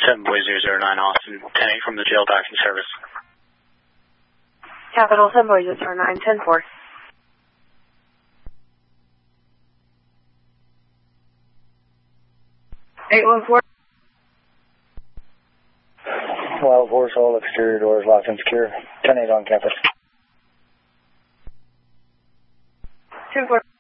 7 Boy 009 Austin, 10-8 from the jail back in service. Capital 7 Boy 009, 10-4. 814. Wild horse, all exterior doors locked and secure. 10-8 on campus. 10-4.